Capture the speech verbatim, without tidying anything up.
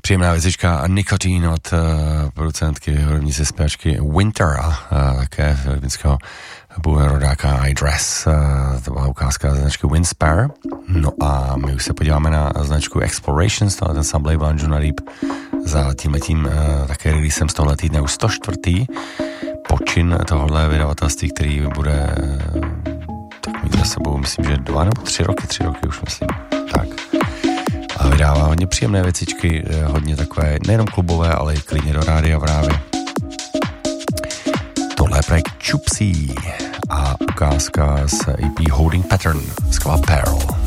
Příjemná věcička Nikotin od uh, producentky, hudebnice, zpěvačky Winter a uh, také filipínského rodáka I Dress. Uh, to byla ukázka značky Windspare. No a my už se podíváme na značku Explorations, tohle ten sám label Anjuna Deep za tímhletím uh, také releasem z tohle týdne už sto čtyři. počin tohohle vydavatelství, který bude uh, tak mít za sebou, myslím, že dva nebo tři roky, tři roky už myslím. Tak. A vydává hodně příjemné věcičky, hodně takové, nejenom klubové, ale i klidně do rádia právě. Tohle je projekt Chupsy a ukázka z E P Holding Pattern z Club Peril.